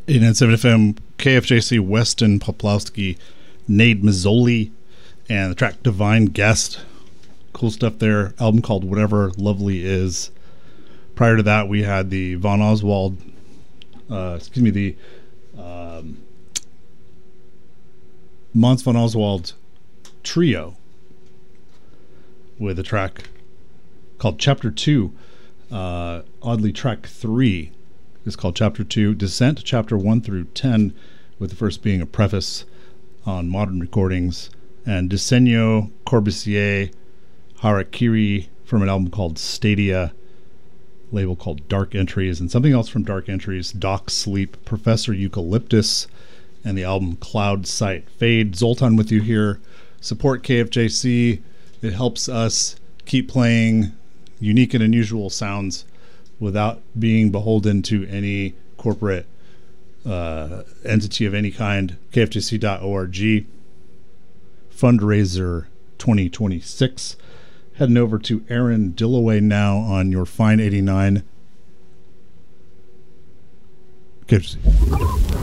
89.7 FM, KFJC, Weston Poplowski, Nate Mazzoli, and the track Divine Guest. Cool stuff there. Album called Whatever Lovely Is. Prior to that, we had the Von Oswald, the Mons Von Oswald Trio with a track called Chapter 2. Oddly, track 3 is called Chapter 2. Descent, Chapter 1 through 10, with the first being a preface on Modern Recordings. And Disegno Corbusier Harakiri from an album called Stadia, label called Dark Entries, and something else from Dark Entries, Doc Sleep, Professor Eucalyptus, and the album Cloud Sight Fade. Zoltan with you here. Support KFJC. It helps us keep playing unique and unusual sounds without being beholden to any corporate entity of any kind. KFJC.org. Fundraiser 2026. Heading over to Aaron Dillaway now on your Fine 89. KFJC.